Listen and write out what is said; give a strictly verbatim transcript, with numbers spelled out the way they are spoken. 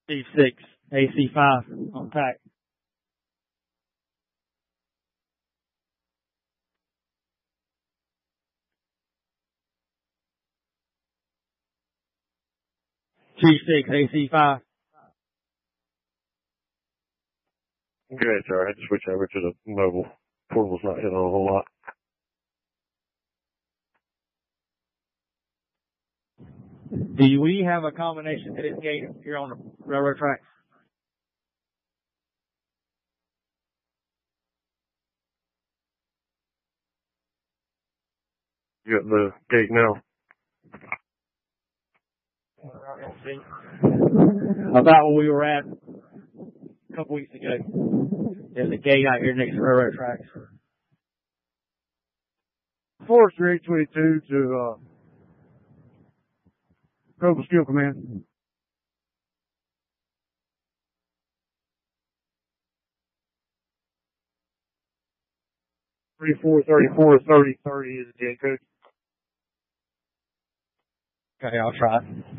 Chief six, A C five, on tack. Chief six, A C five. Good, sir. I had to switch over to the mobile. Portable's not hitting a whole lot. Do we have a combination to this gate here on the railroad tracks? You got the gate now. About where we were at a couple weeks ago. There's a gate out here next to railroad tracks. Forester eight twenty-two to, uh, Cobble Steel Command. Thirty-four, thirty-four, thirty, thirty is the J code. Okay, I'll try.